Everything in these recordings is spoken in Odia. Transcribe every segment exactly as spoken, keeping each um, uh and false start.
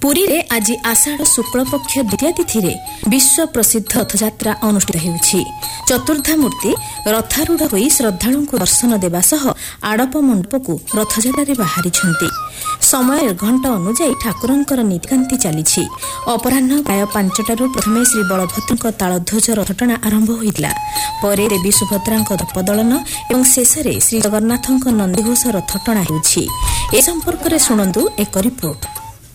पुरी रे आज आषाढ़ शुक्ल पक्ष द्वितीय तिथि रे विश्व प्रसिद्ध रथयात्रा अनुष्ठित हेउछि। चतुर्धा मूर्ति रथारूढ़ होई श्रद्धालुं को दर्शन देवा सह आड़प मंडप को रथयात्रा रे बाहरिछन्ति। समय घंटा अनुଯାयी ठाकुरंकर नीतिकांति चलीछि। अपराह्न प्राय पांचटारू प्रथमे श्री बलभद्रଙ୍କ तालध्वज रथटଣା आरंभ होइतिला। परे देवी सुभद्राଙ୍କ दर्पदलन एवं शेषरे श्री जगन्नाथଙ୍କ नंदीघोष रथटଣା हेउछि। ए संपर्क रे सुनंदु एक रिपोर्ट।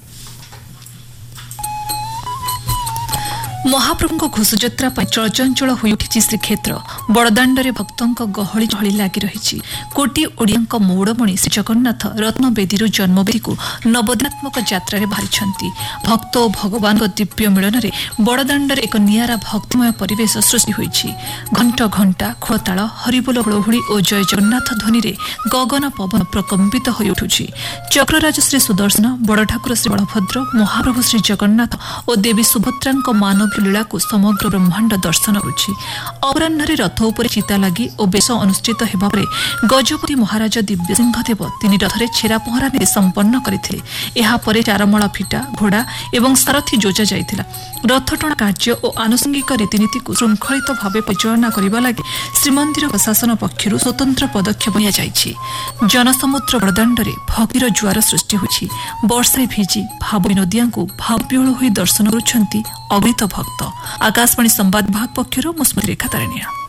महाप्रभुଙ୍କ घोषयात्रा ପାଇଁ ଚଳଚଞ୍ଚଳ ହୋଇ ଉଠିଛି ଶ୍ରୀକ୍ଷେତ୍ର। ବଡ଼ଦାଣ୍ଡରେ ଭକ୍ତଙ୍କ ଗହଳି ଚହଳି ଲାଗି ରହିଛି। କୋଟି ଓଡ଼ିଆଙ୍କ ମୌଡ଼ମଣି ଶ୍ରୀଜଗନ୍ନାଥ ରତ୍ନବେଦୀରୁ ଜନ୍ମବେଦୀକୁ ନବଦିନାତ୍ମକ ଯାତ୍ରାରେ ବାହାରିଛନ୍ତି। ଭକ୍ତ ଓ ଭଗବାନଙ୍କ ଦିବ୍ୟ ମିଳନରେ ବଡ଼ଦାଣ୍ଡରେ ଏକ ନିଆରା ଭକ୍ତିମୟ ପରିବେଶ ସୃଷ୍ଟି ହୋଇଛି। ଘଣ୍ଟ ଘଣ୍ଟା ଖୋଳତାଳ ହରିବୋଲ ହୁଳହୁଳି ଓ ଜୟ ଜଗନ୍ନାଥ ଧ୍ୱନିରେ ଗଗନ ପବନ ପ୍ରକମ୍ପିତ ହୋଇ ଉଠୁଛି। ଚକ୍ରରାଜ ଶ୍ରୀ ସୁଦର୍ଶନ, ବଡ଼ଠାକୁର ଶ୍ରୀ ବଳଭଦ୍ର, ମହାପ୍ରଭୁ ଶ୍ରୀ ଜଗନ୍ନାଥ ଓ ଦେବୀ ସୁଭଦ୍ରାଙ୍କ ମାନବ লীଳାକୁ ସମଗ୍ର ବ୍ରହ୍ମାଣ୍ଡ ଦର୍ଶନ କରୁଛି। ଅପରାହ୍ନରେ ରଥ ଉପରେ ଚିତା ଲାଗି ଓ ବେଶ ଅନୁଷ୍ଠିତ ହେବା ପରେ ଗଜପତି ମହାରାଜ ଦିବ୍ୟସିଂହଦେବ ତିନି ରଥରେ ଛେରା ପହଁରା ନୀତି ସମ୍ପନ୍ନ କରିଥିଲେ। ଏହାପରେ ଚାରମାଳ ଫିଟା, ଘୋଡ଼ା ଏବଂ ସାରଥୀ ଯୋଜା ଯାଇଥିଲା। ରଥଟଣା କାର୍ଯ୍ୟ ଓ ଆନୁଷଙ୍ଗିକ ରୀତିନୀତିକୁ ଶୃଙ୍ଖଳିତ ଭାବେ ପରିଚାଳନା କରିବା ଲାଗି ଶ୍ରୀମନ୍ଦିର ପ୍ରଶାସନ ପକ୍ଷରୁ ସ୍ୱତନ୍ତ୍ର ପଦକ୍ଷେପ ନିଆଯାଇଛି। ଜନସମୁଦ୍ର ବଡ଼ଦାଣ୍ଡରେ ଭକ୍ତିର ଜୁଆର ସୃଷ୍ଟି ହୋଇଛି। ବର୍ଷାରେ ଭିଜି ଭାବ ବିନୋଦିଆଙ୍କୁ ଭାବବିହ୍ୱଳ ହୋଇ ଦର୍ଶନ କରୁଛନ୍ତି ଅଗଣିତ ଭକ୍ତ। ଆକାଶବାଣୀ ସମ୍ବାଦ ବିଭାଗ ପକ୍ଷରୁ ମୁଁ ସ୍ମୃତି ରେଖା ତାରିଣୀୟ।